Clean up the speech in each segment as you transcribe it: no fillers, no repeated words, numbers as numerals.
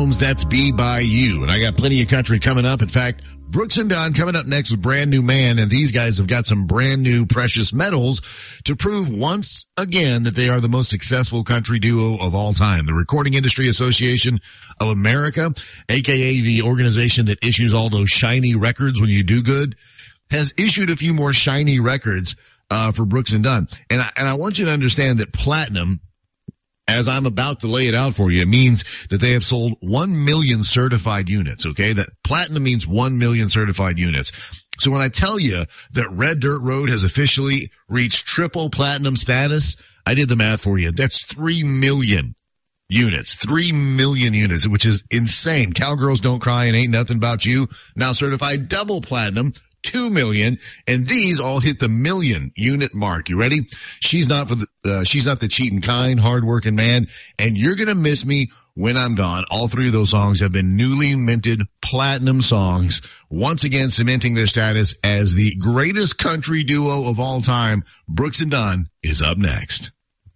Combs, that's Be By You. And I got plenty of country coming up. In fact, Brooks and Dunn coming up next with Brand New Man, and these guys have got some brand new precious metals to prove once again that they are the most successful country duo of all time. The Recording Industry Association of America, aka the organization that issues all those shiny records when you do good, has issued a few more shiny records for Brooks and Dunn. And I want you to understand that platinum, as I'm about to lay it out for you, it means that they have sold 1 million certified units, okay? That platinum means 1 million certified units. So when I tell you that Red Dirt Road has officially reached triple platinum status, I did the math for you. That's 3 million units, 3 million units, which is insane. Cowgirls Don't Cry and Ain't Nothing About You, now certified double platinum, 2 million, and these all hit the 1 million unit mark. You ready? She's not the cheating kind, hardworking man, and You're Gonna Miss Me When I'm Gone. All three of those songs have been newly minted platinum songs, once again cementing their status as the greatest country duo of all time. Brooks and Dunn is up next.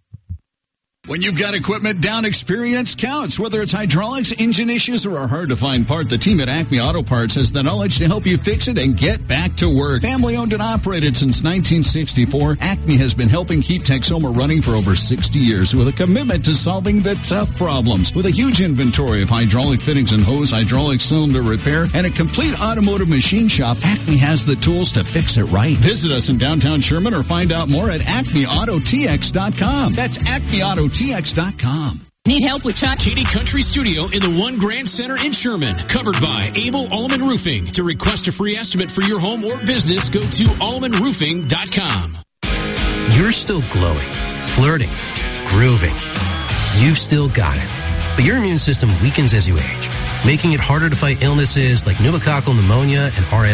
When you've got equipment down, experience counts. Whether it's hydraulics, engine issues, or a hard-to-find part, the team at Acme Auto Parts has the knowledge to help you fix it and get back to work. Family-owned and operated since 1964, Acme has been helping keep Texoma running for over 60 years with a commitment to solving the tough problems. With a huge inventory of hydraulic fittings and hose, hydraulic cylinder repair, and a complete automotive machine shop, Acme has the tools to fix it right. Visit us in downtown Sherman or find out more at acmeautotx.com. That's acmeautotx.com. Need help with Chuck? Katy Country Studio in the One Grand Center in Sherman. Covered by Abel Allman Roofing. To request a free estimate for your home or business, go to allmanroofing.com. You're still glowing, flirting, grooving. You've still got it. But your immune system weakens as you age, making it harder to fight illnesses like pneumococcal pneumonia and RS.